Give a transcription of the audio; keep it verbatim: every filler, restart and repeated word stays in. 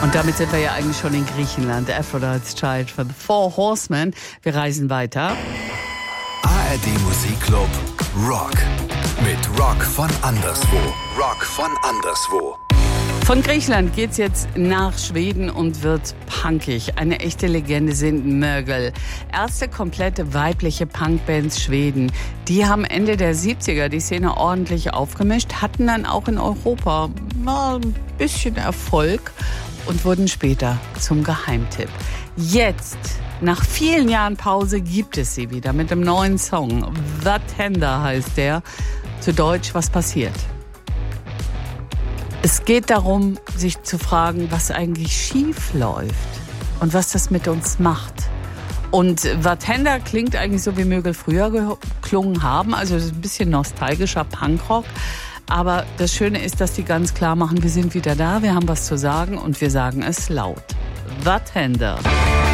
Und damit sind wir ja eigentlich schon in Griechenland. Aphrodite's Child von The Four Horsemen. Wir reisen weiter. A R D Musikclub Rock. Mit Rock von anderswo. Rock von anderswo. Von Griechenland geht's jetzt nach Schweden und wird punkig. Eine echte Legende sind Mögel. Erste komplette weibliche Punkbands Schweden. Die haben Ende der siebziger die Szene ordentlich aufgemischt, hatten dann auch in Europa mal ein bisschen Erfolg und wurden später zum Geheimtipp. Jetzt, nach vielen Jahren Pause, gibt es sie wieder mit einem neuen Song. Vatenda heißt der. Zu Deutsch, was passiert? Es geht darum, sich zu fragen, was eigentlich schief läuft und was das mit uns macht. Und Vatenda klingt eigentlich so, wie Mögel früher geklungen haben, also ein bisschen nostalgischer Punkrock. Aber das Schöne ist, dass die ganz klar machen, wir sind wieder da, wir haben was zu sagen und wir sagen es laut. Vatenda.